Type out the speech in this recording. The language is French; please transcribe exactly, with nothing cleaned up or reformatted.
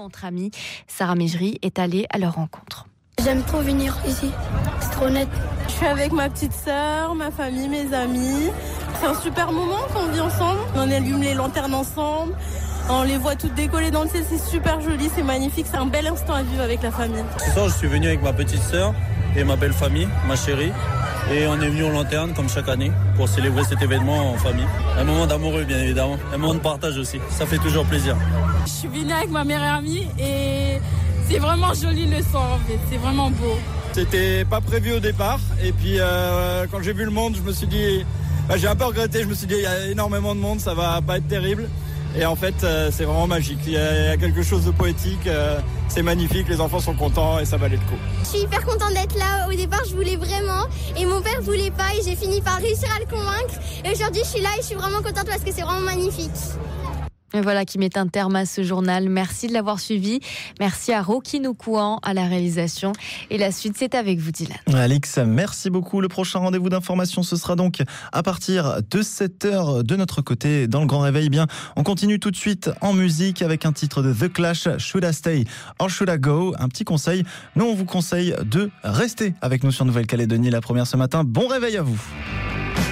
entre amis. Sarah Mejri est allée à leur rencontre. J'aime trop venir ici, c'est trop net. Je suis avec ma petite sœur, ma famille, mes amis. C'est un super moment quand on vit ensemble. On allume les lanternes ensemble, on les voit toutes décollées dans le ciel, c'est super joli, c'est magnifique, c'est un bel instant à vivre avec la famille. Ce soir, je suis venu avec ma petite sœur et ma belle famille, ma chérie. Et on est venu aux lanternes comme chaque année pour célébrer cet événement en famille. Un moment d'amoureux bien évidemment, un moment de partage aussi, ça fait toujours plaisir. Je suis venue avec ma meilleure amie et c'est vraiment joli le soir en fait, c'est vraiment beau. C'était pas prévu au départ et puis euh, quand j'ai vu le monde, je me suis dit, bah, j'ai un peu regretté, je me suis dit il y a énormément de monde, ça va pas être terrible. Et en fait, euh, c'est vraiment magique. Il y, a, il y a quelque chose de poétique, euh, c'est magnifique, les enfants sont contents et ça valait le coup. Je suis hyper contente d'être là. Au départ, je voulais vraiment et mon père voulait pas et j'ai fini par réussir à le convaincre. Et aujourd'hui, je suis là et je suis vraiment contente parce que c'est vraiment magnifique. Et voilà qui met un terme à ce journal. Merci de l'avoir suivi. Merci à Rocky Noukouan à la réalisation. Et la suite, c'est avec vous, Dylan. Alix, merci beaucoup. Le prochain rendez-vous d'information, ce sera donc à partir de sept heures de notre côté dans le Grand Réveil. Eh bien, on continue tout de suite en musique avec un titre de The Clash, Should I Stay or Should I Go? Un petit conseil. Nous, on vous conseille de rester avec nous sur Nouvelle-Calédonie, la première ce matin. Bon réveil à vous.